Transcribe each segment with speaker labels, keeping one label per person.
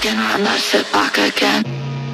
Speaker 1: And I sit back again.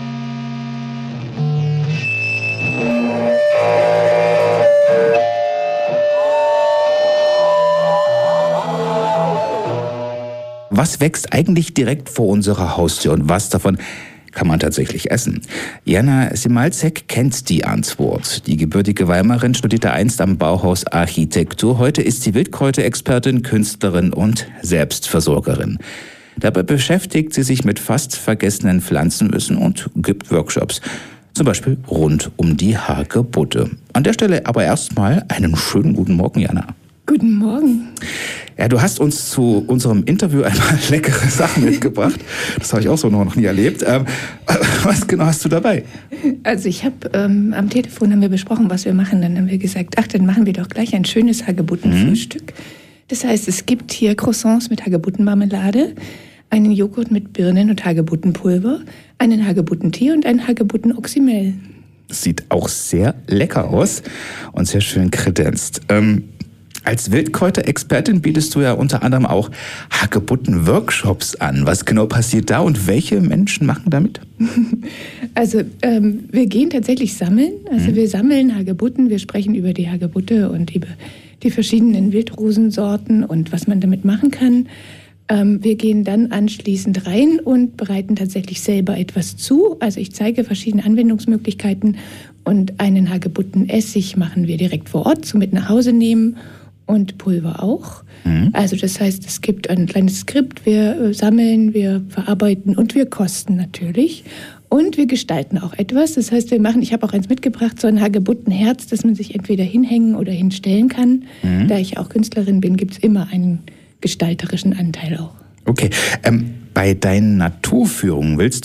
Speaker 2: Was wächst eigentlich direkt vor unserer Haustür und was davon kann man tatsächlich essen? Jana Simalzek kennt die Antwort. Die gebürtige Weimarin studierte einst am Bauhaus Architektur. Heute ist sie Wildkräuterexpertin, Künstlerin und Selbstversorgerin. Dabei beschäftigt sie sich mit fast vergessenen Pflanzenwissen und gibt Workshops. Zum Beispiel rund um die Hagebutte. An der Stelle aber erstmal einen schönen guten Morgen, Jana.
Speaker 3: Guten Morgen.
Speaker 2: Ja, du hast uns zu unserem Interview einmal leckere Sachen mitgebracht. Das habe ich auch so noch nie erlebt. Was genau hast du dabei?
Speaker 3: Also ich habe am Telefon haben wir besprochen, was wir machen. Dann haben wir gesagt, dann machen wir doch gleich ein schönes Hagebuttenfrühstück. Das heißt, es gibt hier Croissants mit Hagebuttenmarmelade, einen Joghurt mit Birnen und Hagebuttenpulver, einen Hagebuttentee und einen Hagebuttenoxymel.
Speaker 2: Sieht auch sehr lecker aus und sehr schön kredenzt. Als Wildkräuterexpertin bietest du ja unter anderem auch Hagebutten-Workshops an. Was genau passiert da und welche Menschen machen da mit?
Speaker 3: Also wir gehen tatsächlich sammeln. Also wir sammeln Hagebutten, wir sprechen über die Hagebutte und über die verschiedenen Wildrosensorten und was man damit machen kann. Wir gehen dann anschließend rein und bereiten tatsächlich selber etwas zu. Also ich zeige verschiedene Anwendungsmöglichkeiten und einen Hagebuttenessig machen wir direkt vor Ort zum mit nach Hause nehmen. Und Pulver auch. Also das heißt, es gibt ein kleines Skript, wir sammeln, wir verarbeiten und wir kosten natürlich. Und wir gestalten auch etwas. Das heißt, ich habe auch eins mitgebracht, so ein Hagebuttenherz, das man sich entweder hinhängen oder hinstellen kann. Da ich auch Künstlerin bin, gibt es immer einen gestalterischen Anteil auch.
Speaker 2: Okay, bei deinen Naturführungen vermittelst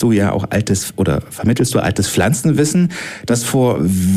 Speaker 2: du altes Pflanzenwissen, das vor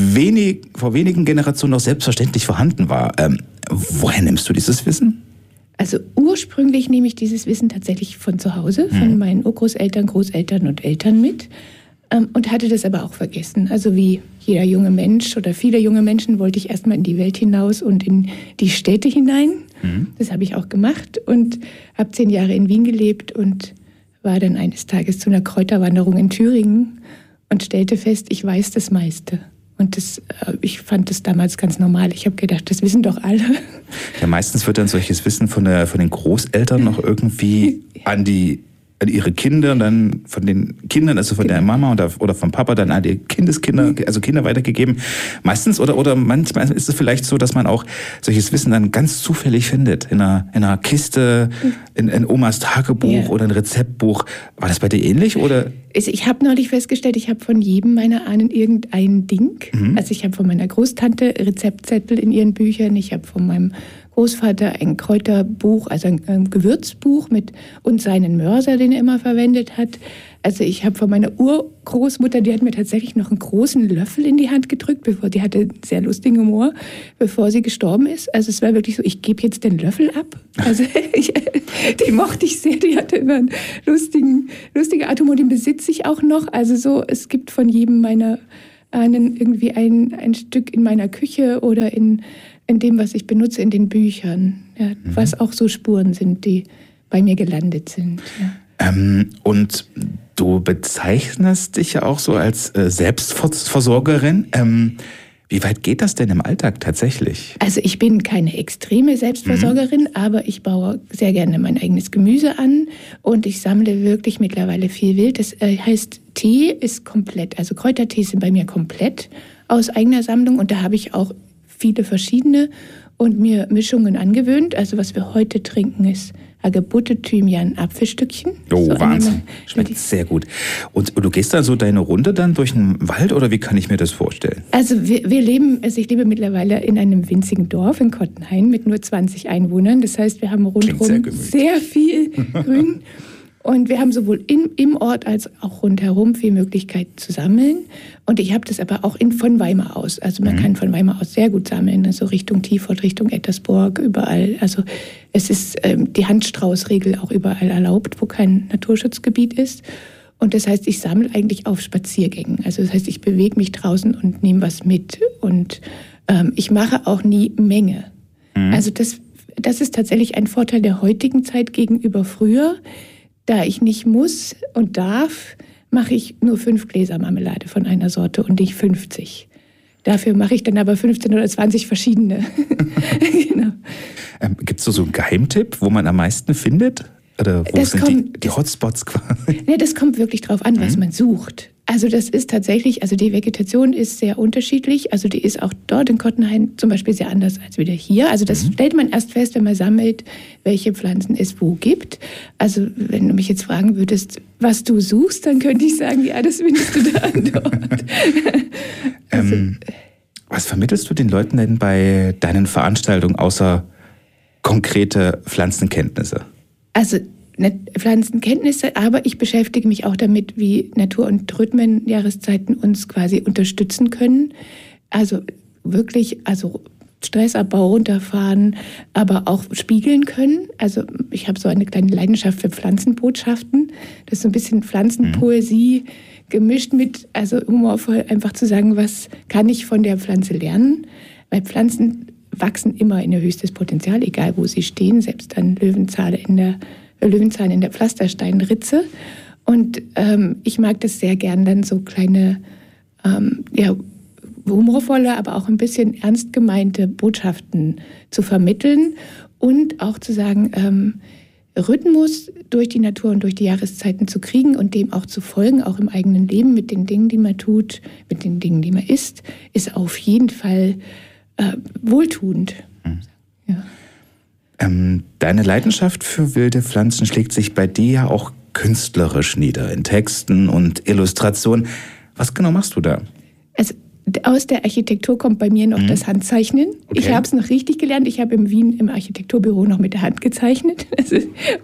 Speaker 2: wenigen Generationen noch selbstverständlich vorhanden war. Woher nimmst du dieses Wissen?
Speaker 3: Also ursprünglich nehme ich dieses Wissen tatsächlich von zu Hause, von meinen Urgroßeltern, Großeltern und Eltern mit und hatte das aber auch vergessen. Also wie jeder junge Mensch oder viele junge Menschen wollte ich erstmal in die Welt hinaus und in die Städte hinein. Das habe ich auch gemacht und habe 10 Jahre in Wien gelebt und war dann eines Tages zu einer Kräuterwanderung in Thüringen und stellte fest, ich weiß das meiste. Und ich fand das damals ganz normal. Ich habe gedacht, das wissen doch alle.
Speaker 2: Ja, meistens wird dann solches Wissen von den Großeltern noch irgendwie an ihre Kinder und dann von den Kindern, also von der Mama oder vom Papa dann an die Kindeskinder, also Kinder weitergegeben. Meistens oder manchmal ist es vielleicht so, dass man auch solches Wissen dann ganz zufällig findet. In einer Kiste, in Omas Tagebuch oder ein Rezeptbuch. War das bei dir ähnlich oder?
Speaker 3: Ich habe neulich festgestellt, ich habe von jedem meiner Ahnen irgendein Ding. Also ich habe von meiner Großtante Rezeptzettel in ihren Büchern, ich habe von meinem Großvater ein Kräuterbuch, also ein Gewürzbuch und seinen Mörser, den er immer verwendet hat. Also ich habe von meiner Urgroßmutter, die hat mir tatsächlich noch einen großen Löffel in die Hand gedrückt, die hatte einen sehr lustigen Humor, bevor sie gestorben ist. Also es war wirklich so, ich gebe jetzt den Löffel ab. Also die mochte ich sehr, die hatte immer einen lustigen Art Humor, den besitze ich auch noch. Also so, es gibt von jedem meiner Ahnen irgendwie ein Stück in meiner Küche oder in dem, was ich benutze, in den Büchern, ja, was auch so Spuren sind, die bei mir gelandet sind. Ja.
Speaker 2: Und du bezeichnest dich ja auch so als Selbstversorgerin. Wie weit geht das denn im Alltag tatsächlich?
Speaker 3: Also ich bin keine extreme Selbstversorgerin, aber ich baue sehr gerne mein eigenes Gemüse an und ich sammle wirklich mittlerweile viel Wild. Das heißt, Tee ist komplett, also Kräutertees sind bei mir komplett aus eigener Sammlung und da habe ich auch viele verschiedene und mir Mischungen angewöhnt. Also was wir heute trinken ist Hagebutte, Thymian, Apfelstückchen.
Speaker 2: Oh, so Wahnsinn. Schmeckt sehr gut. Und du gehst dann so deine Runde dann durch den Wald oder wie kann ich mir das vorstellen?
Speaker 3: Also ich lebe mittlerweile in einem winzigen Dorf in Kottenhain mit nur 20 Einwohnern. Das heißt, wir haben rundherum sehr viel Grün. Und wir haben sowohl im Ort als auch rundherum viel Möglichkeit zu sammeln. Und ich habe das aber auch von Weimar aus. Also man kann von Weimar aus sehr gut sammeln. Also Richtung Tiefort, Richtung Ettersburg, überall. Also es ist die Handstraußregel auch überall erlaubt, wo kein Naturschutzgebiet ist. Und das heißt, ich sammle eigentlich auf Spaziergängen. Also das heißt, ich bewege mich draußen und nehme was mit. Und ich mache auch nie Menge. Also das ist tatsächlich ein Vorteil der heutigen Zeit gegenüber früher. Da ich nicht muss und darf, mache ich nur 5 Gläser Marmelade von einer Sorte und nicht 50. Dafür mache ich dann aber 15 oder 20 verschiedene. Genau.
Speaker 2: Gibt es so einen Geheimtipp, wo man am meisten findet? Oder wo sind die Hotspots quasi?
Speaker 3: Ne, das kommt wirklich drauf an, was man sucht. Also das ist tatsächlich, also die Vegetation ist sehr unterschiedlich. Also die ist auch dort in Kottenhain zum Beispiel sehr anders als wieder hier. Also das stellt man erst fest, wenn man sammelt, welche Pflanzen es wo gibt. Also wenn du mich jetzt fragen würdest, was du suchst, dann könnte ich sagen, ja, das findest du da und dort.
Speaker 2: Was vermittelst du den Leuten denn bei deinen Veranstaltungen außer konkrete Pflanzenkenntnisse?
Speaker 3: Also Pflanzenkenntnisse, aber ich beschäftige mich auch damit, wie Natur und Rhythmen, Jahreszeiten uns quasi unterstützen können. Also wirklich, also Stressabbau runterfahren, aber auch spiegeln können. Also ich habe so eine kleine Leidenschaft für Pflanzenbotschaften. Das ist so ein bisschen Pflanzenpoesie gemischt mit, also humorvoll einfach zu sagen, was kann ich von der Pflanze lernen? Weil Pflanzen wachsen immer in ihr höchstes Potenzial, egal wo sie stehen, selbst an Löwenzahn in der Pflastersteinritze. Und ich mag das sehr gern, dann so kleine, humorvolle, aber auch ein bisschen ernst gemeinte Botschaften zu vermitteln und auch zu sagen, Rhythmus durch die Natur und durch die Jahreszeiten zu kriegen und dem auch zu folgen, auch im eigenen Leben mit den Dingen, die man tut, mit den Dingen, die man isst, ist auf jeden Fall wohltuend. Ja.
Speaker 2: Deine Leidenschaft für wilde Pflanzen schlägt sich bei dir ja auch künstlerisch nieder, in Texten und Illustrationen. Was genau machst du da?
Speaker 3: Also aus der Architektur kommt bei mir noch das Handzeichnen. Okay. Ich habe es noch richtig gelernt. Ich habe in Wien im Architekturbüro noch mit der Hand gezeichnet. Also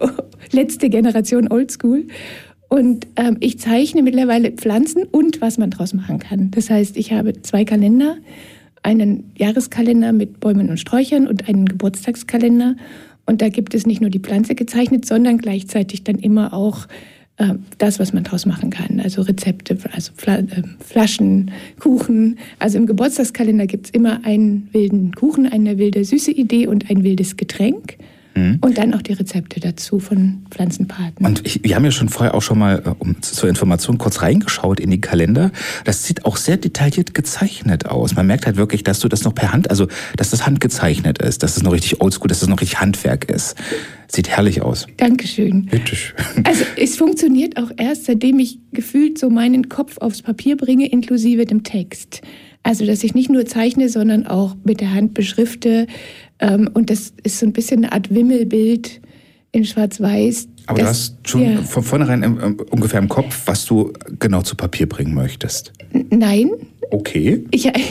Speaker 3: letzte Generation Oldschool. Und ich zeichne mittlerweile Pflanzen und was man draus machen kann. Das heißt, ich habe 2 Kalender. Einen Jahreskalender mit Bäumen und Sträuchern und einen Geburtstagskalender. Und da gibt es nicht nur die Pflanze gezeichnet, sondern gleichzeitig dann immer auch das, was man daraus machen kann. Also Rezepte, also Flaschen, Kuchen. Also im Geburtstagskalender gibt es immer einen wilden Kuchen, eine wilde süße Idee und ein wildes Getränk. Und dann auch die Rezepte dazu von Pflanzenpaten.
Speaker 2: Und wir haben ja schon vorher auch schon mal zur Information kurz reingeschaut in die Kalender. Das sieht auch sehr detailliert gezeichnet aus. Man merkt halt wirklich, dass du das noch per Hand, also dass das handgezeichnet ist, dass es noch richtig oldschool, dass es noch richtig Handwerk ist. Sieht herrlich aus.
Speaker 3: Dankeschön.
Speaker 2: Bitteschön.
Speaker 3: Also es funktioniert auch erst, seitdem ich gefühlt so meinen Kopf aufs Papier bringe, inklusive dem Text. Also dass ich nicht nur zeichne, sondern auch mit der Hand beschrifte. Und das ist so ein bisschen eine Art Wimmelbild in Schwarz-Weiß.
Speaker 2: Aber du hast schon von vornherein ungefähr im Kopf, was du genau zu Papier bringen möchtest.
Speaker 3: Nein.
Speaker 2: Okay.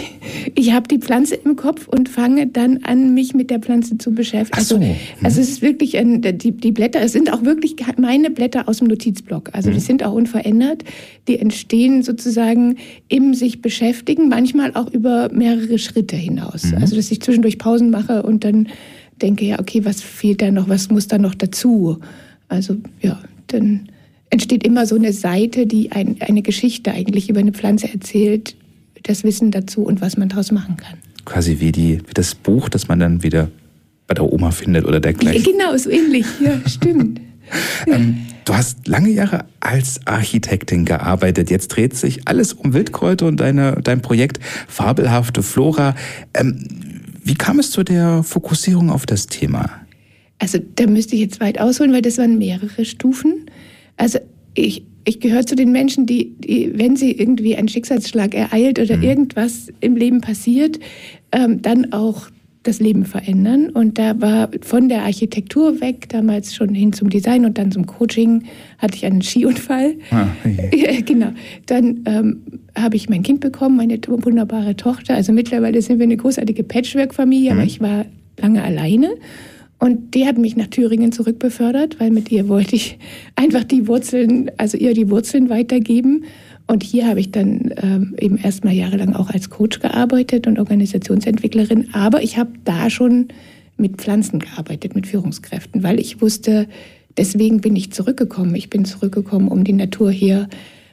Speaker 3: Ich habe die Pflanze im Kopf und fange dann an, mich mit der Pflanze zu beschäftigen.
Speaker 2: Ach so.
Speaker 3: Also es ist wirklich, die Blätter, es sind auch wirklich meine Blätter aus dem Notizblock. Also die sind auch unverändert. Die entstehen sozusagen im sich beschäftigen, manchmal auch über mehrere Schritte hinaus. Also dass ich zwischendurch Pausen mache und dann denke, ja, okay, was fehlt da noch, was muss da noch dazu? Also ja, dann entsteht immer so eine Seite, die eine Geschichte eigentlich über eine Pflanze erzählt, das Wissen dazu und was man daraus machen kann.
Speaker 2: Quasi wie das Buch, das man dann wieder bei der Oma findet oder dergleichen.
Speaker 3: Genau, so ähnlich, ja, stimmt.
Speaker 2: Du hast lange Jahre als Architektin gearbeitet. Jetzt dreht sich alles um Wildkräuter und dein Projekt Fabelhafte Flora. Wie kam es zu der Fokussierung auf das Thema?
Speaker 3: Also da müsste ich jetzt weit ausholen, weil das waren mehrere Stufen. Also ich gehöre zu den Menschen, die, wenn sie irgendwie einen Schicksalsschlag ereilt oder irgendwas im Leben passiert, dann auch das Leben verändern. Und da war von der Architektur weg, damals schon hin zum Design und dann zum Coaching, hatte ich einen Skiunfall. Ja, genau. Dann habe ich mein Kind bekommen, meine wunderbare Tochter. Also mittlerweile sind wir eine großartige Patchwork-Familie, aber ich war lange alleine. Und die hat mich nach Thüringen zurückbefördert, weil mit ihr wollte ich einfach die Wurzeln weitergeben. Und hier habe ich dann eben erstmal jahrelang auch als Coach gearbeitet und Organisationsentwicklerin. Aber ich habe da schon mit Pflanzen gearbeitet, mit Führungskräften, weil ich wusste, deswegen bin ich zurückgekommen. Ich bin zurückgekommen, um die Natur hier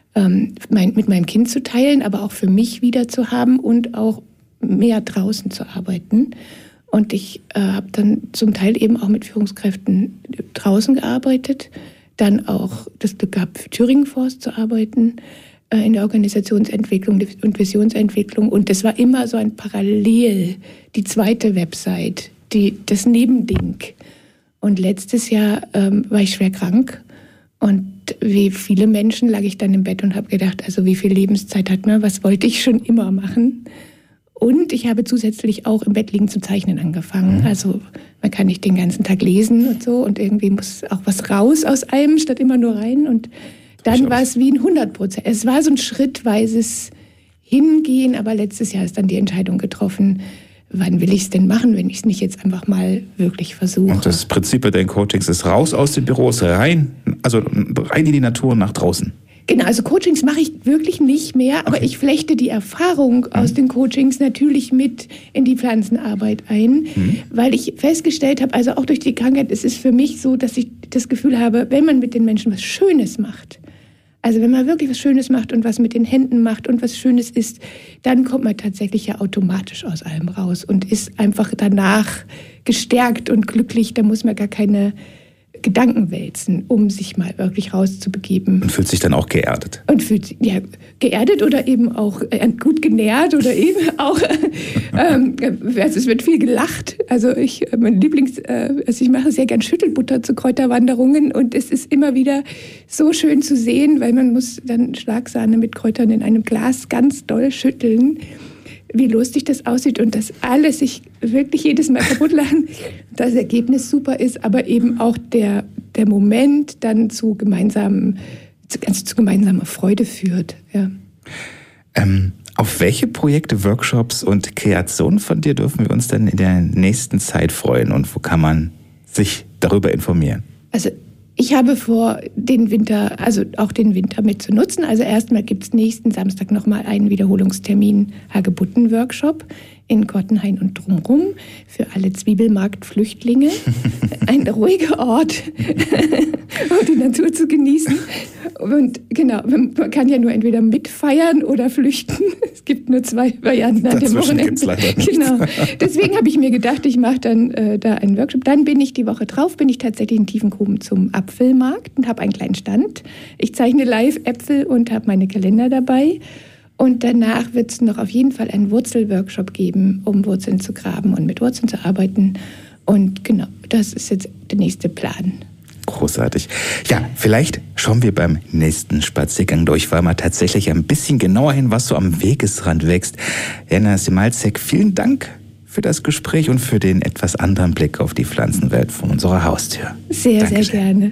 Speaker 3: mit meinem Kind zu teilen, aber auch für mich wieder zu haben und auch mehr draußen zu arbeiten. Und ich habe dann zum Teil eben auch mit Führungskräften draußen gearbeitet, dann auch das Glück gehabt, für Thüringen Forst zu arbeiten, in der Organisationsentwicklung und Visionsentwicklung. Und das war immer so ein Parallel, die zweite Website, das Nebending. Und letztes Jahr war ich schwer krank. Und wie viele Menschen lag ich dann im Bett und habe gedacht, also wie viel Lebenszeit hat man, was wollte ich schon immer machen? Und ich habe zusätzlich auch im Bett liegen zu zeichnen angefangen. Also man kann nicht den ganzen Tag lesen und so und irgendwie muss auch was raus aus einem, statt immer nur rein. Und dann war es wie ein 100%. Es war so ein schrittweises Hingehen, aber letztes Jahr ist dann die Entscheidung getroffen, wann will ich es denn machen, wenn ich es nicht jetzt einfach mal wirklich versuche.
Speaker 2: Und das Prinzip bei den Coachings ist raus aus den Büros, rein in die Natur und nach draußen.
Speaker 3: Genau, also Coachings mache ich wirklich nicht mehr, aber ich flechte die Erfahrung aus den Coachings natürlich mit in die Pflanzenarbeit ein, weil ich festgestellt habe, also auch durch die Krankheit, es ist für mich so, dass ich das Gefühl habe, wenn man mit den Menschen was Schönes macht, also wenn man wirklich was Schönes macht und was mit den Händen macht und was Schönes isst, dann kommt man tatsächlich ja automatisch aus allem raus und ist einfach danach gestärkt und glücklich. Da muss man gar keine Gedanken wälzen, um sich mal wirklich rauszubegeben.
Speaker 2: Und fühlt sich dann auch geerdet.
Speaker 3: Und fühlt sich geerdet oder eben auch gut genährt oder eben auch, also es wird viel gelacht. Also ich mache sehr gern Schüttelbutter zu Kräuterwanderungen und es ist immer wieder so schön zu sehen, weil man muss dann Schlagsahne mit Kräutern in einem Glas ganz doll schütteln, wie lustig das aussieht und dass alle sich wirklich jedes Mal kaputt lachen, das Ergebnis super ist, aber eben auch der Moment dann zu gemeinsamer Freude führt. Ja.
Speaker 2: Auf welche Projekte, Workshops und Kreationen von dir dürfen wir uns denn in der nächsten Zeit freuen und wo kann man sich darüber informieren?
Speaker 3: Also ich habe vor, den Winter mit zu nutzen. Also erstmal gibt es nächsten Samstag nochmal einen Wiederholungstermin Hagebutten-Workshop in Kottenhain und drumrum für alle Zwiebelmarktflüchtlinge. Ein ruhiger Ort, um die Natur zu genießen. Und genau, man kann ja nur entweder mitfeiern oder flüchten. Es gibt nur 2 Varianten an dem Wochenende. Genau. Deswegen habe ich mir gedacht, ich mache dann da einen Workshop. Dann bin ich die Woche drauf, tatsächlich in Tiefenkoben zum Apfelmarkt und habe einen kleinen Stand. Ich zeichne live Äpfel und habe meine Kalender dabei. Und danach wird es noch auf jeden Fall einen Wurzelworkshop geben, um Wurzeln zu graben und mit Wurzeln zu arbeiten. Und genau, das ist jetzt der nächste Plan.
Speaker 2: Großartig. Ja, vielleicht schauen wir beim nächsten Spaziergang durch Weimar tatsächlich ein bisschen genauer hin, was so am Wegesrand wächst. Jana Simalzek, vielen Dank für das Gespräch und für den etwas anderen Blick auf die Pflanzenwelt vor unserer Haustür.
Speaker 3: Sehr, Dankeschön. Sehr gerne.